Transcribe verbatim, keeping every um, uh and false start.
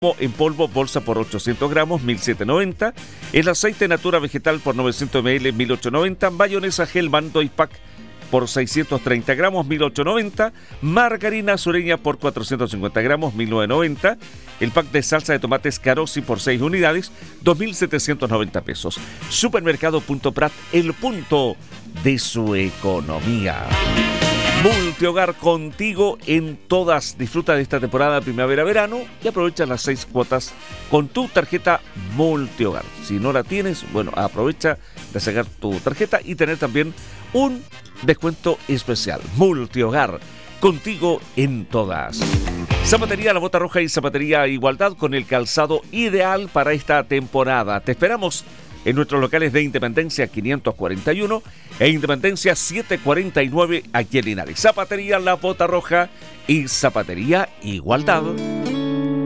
en polvo, bolsa por ochocientos gramos, mil setecientos noventa. El aceite Natura Vegetal por novecientos mililitros, mil ochocientos noventa. Mayonesa Hellman Doy Pack por seiscientos treinta gramos, mil ochocientos noventa. Margarina Sureña por cuatrocientos cincuenta gramos, mil novecientos noventa. El pack de salsa de tomates Carosi por seis unidades, dos mil setecientos noventa pesos. Supermercado Punto Prat, el punto de su economía. Multihogar, contigo en todas. Disfruta de esta temporada primavera-verano y aprovecha las seis cuotas con tu tarjeta Multihogar. Si no la tienes, bueno, aprovecha de sacar tu tarjeta y tener también un descuento especial. Multihogar, contigo en todas. Zapatería La Bota Roja y Zapatería Igualdad, con el calzado ideal para esta temporada. Te esperamos en nuestros locales de Independencia quinientos cuarenta y uno e Independencia setecientos cuarenta y nueve aquí en Linares. Zapatería La Bota Roja y Zapatería Igualdad.